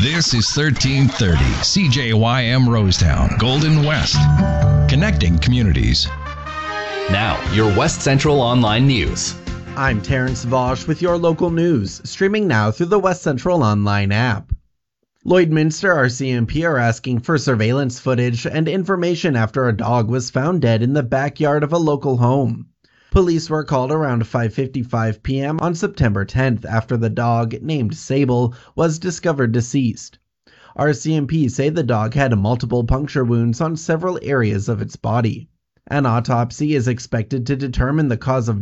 This is 1330 CJYM Rosetown, Golden West. Connecting communities. Now, your West Central Online News. I'm Terrence Vosch with your local news, streaming now through the West Central Online app. Lloydminster RCMP are asking for surveillance footage and information after a dog was found dead in the backyard of a local home. Police were called around 5:55 p.m. on September 10th after the dog, named Sable, was discovered deceased. RCMP say the dog had multiple puncture wounds on several areas of its body. An autopsy is expected to determine the cause of